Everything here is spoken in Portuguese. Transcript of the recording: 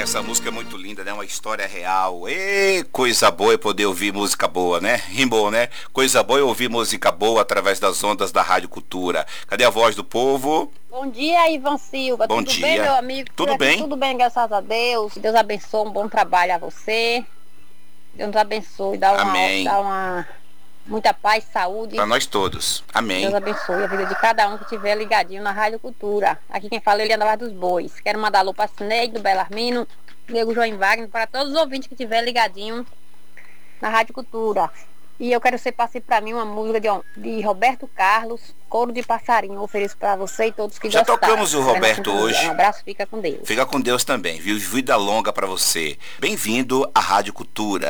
essa música é muito linda, né? Uma história real. E coisa boa é poder ouvir música boa, né? Rimou, né? Coisa boa é ouvir música boa através das ondas da Rádio Cultura. Cadê a voz do povo? Bom dia, Ivan Silva. Bom tudo dia. bem, meu amigo? Tudo Por aqui bem? Tudo bem, graças a Deus. Deus abençoe, um bom trabalho a você. Deus nos abençoe, Amém. muita paz, saúde. Para nós todos. Amém. Deus abençoe a vida de cada um que estiver ligadinho na Rádio Cultura. Aqui quem fala é Eliana Vaz dos Bois. Quero mandar alô para Cineide, do Belarmino, Nego João Wagner, para todos os ouvintes que estiver ligadinho na Rádio Cultura. E eu quero que você passe para mim uma música de Roberto Carlos, Coro de Passarinho. Eu ofereço para você e todos que Já gostaram. tocamos o Roberto hoje. Um abraço, fica com Deus. Fica com Deus também, viu? Vida longa para você. Bem-vindo à Rádio Cultura.